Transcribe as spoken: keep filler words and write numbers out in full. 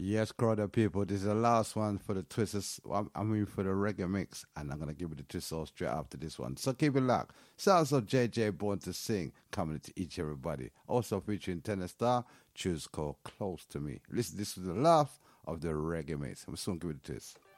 Yes, crowd of people. This is the last one for the twisters. I'm, I mean, for the reggae mix, and I'm gonna give it the twist all straight after this one. So keep it locked. Sounds of J J Born to Sing coming to each everybody. Also featuring Tenor Star. Choose called Close to Me. Listen, this is the last of the reggae mix. I'm soon give it a twist.